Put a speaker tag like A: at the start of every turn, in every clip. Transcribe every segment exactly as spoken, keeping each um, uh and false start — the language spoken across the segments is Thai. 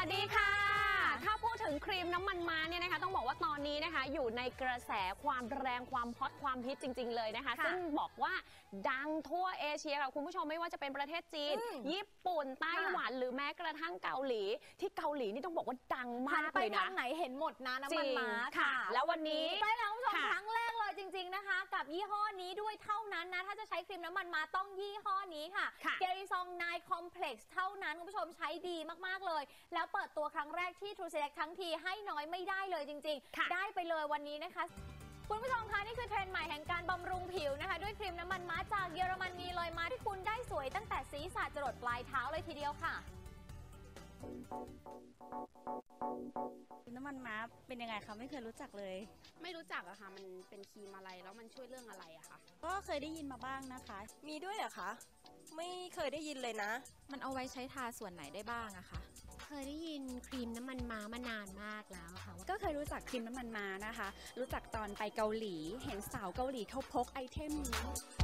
A: สดีค่ะถ้าพูดถึงครีมน้ำมันม้าเนี่ยนะคะต้องบอกว่าตอนนี้นะคะอยู่ในกระแสความแรงความฮอตความฮิตจริงๆเลยนะคะซึ่งบอกว่าดังทั่วเอเชียค่ะคุณผู้ชมไม่ว่าจะเป็นประเทศจีนญี่ปุ่นไต้หวันหรือแม้กระทั่งเกาหลีที่เกาหลีนี่ต้องบอกว่าดังมากเลยนะ
B: ไปทางไหนเห็นหมดนะน้ำมันม้า
A: ค่ะแล้ววันนี้
B: ใช่แล้วคุณผู้ชมครั้งแรกเลยจริงๆนะคะกับยี่ห้อนี้ด้วยเท่านั้นนะถ้าจะใช้ครีมน้ำมันม้าต้องยี่ห้อนี้ค่ะเกริซองไนคอมเพล็กซ์เท่านั้นคุณผู้ชมใช้ดีมากๆเลยแล้วเปิดตัวครั้งแรกที่ True Select ทั้งทีให้น้อยไม่ได้เลยจริงๆได้ไปเลยวันนี้นะคะคุณผู้ชมคะนี่คือเทรนด์ใหม่แห่งการบำรุงผิวนะคะด้วยครีมน้ำมันม้าจากเยอรมนีเลยมาที่คุณได้สวยตั้งแต่ศีรษะจรดปลายเท้าเลยทีเดียวค่ะ
C: น้ำมันม้าเป็นยังไงคะไม่เคยรู้จักเลย
D: ไม่รู้จักอะค่ะมันเป็นครีมอะไรแล้วมันช่วยเรื่องอะไรอะคะ
C: ก็เคยได้ยินมาบ้างนะคะ
E: มีด้วยเหรอคะไม่เคยได้ยินเลยนะ
F: มันเอาไว้ใช้ทาส่วนไหนได้บ้างอะคะ
G: เคยได้ยินครีมน้ำมันม้ามานานมากแล้วค่ะ
H: ก็เคยรู้จักครีมน้ำมันม้านะคะรู้จักตอนไปเกาหลีเห็นสาวเกาหลีเขาพกไอเทมนี้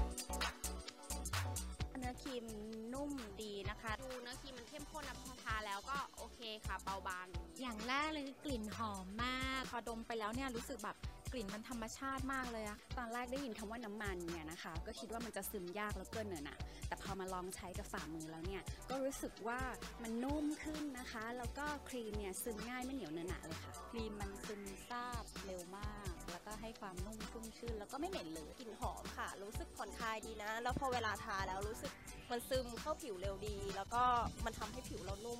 C: เนื้อครีมนุ่มดีนะคะ
D: ดูเนื้อครีมมันเข้มข้นนะพอทาแล้วก็โอเคค่ะเบาบาง
G: อย่างแรกเลยคือกลิ่นหอมมาก
F: พอดมไปแล้วเนี่ยรู้สึกแบบกลิ่นมันธรรมชาติมากเลยอะ
H: ตอนแรกได้ยินคำว่าน้ำมันเนี่ยนะคะก็คิดว่ามันจะซึมยากแล้วเกินเนอะนะแต่พอมาลองใช้กับฝ่ามือแล้วเนี่ยก็รู้สึกว่ามันนุ่มขึ้นนะคะแล้วก็ครีมเนี่ยซึมง่ายไม่เหนียวเนอะหนะเลยค่ะ
C: ครีมมันซึมซาบเร็วมากแล้วก็ให้ความนุ่มชุ่มชื่นแล้วก็ไม่เหม็นเลย
E: กลิ่นหอมค่ะรู้สึกผ่อนคลายดีนะแล้วพอเวลาทาแล้วรู้สึกมันซึมเข้าผิวเร็วดีแล้วก็มันทำให้ผิวเรานุ่ม